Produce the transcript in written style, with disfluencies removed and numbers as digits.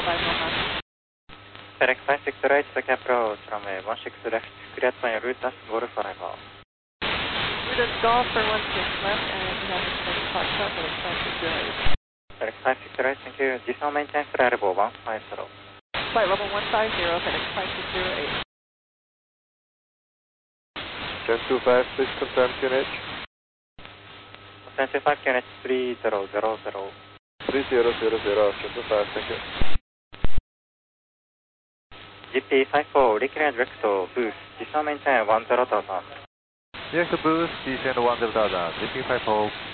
511. FedEx 560 to Cap Approach, runway 16 left, clear to your route, that's Golf 5 off. Route is Golf for 16 left, and we have extended clock stop FedEx 560. FedEx 560, thank you. Descend maintain flight level 150. Flight level 150, FedEx 5608. 1025, please confirm QNH. 1025 QNH 3000. 3000, 1025, thank you. GP54, recurrent vector boost, descend maintain 10,000. Yes, boost, descend 10,000, GP54.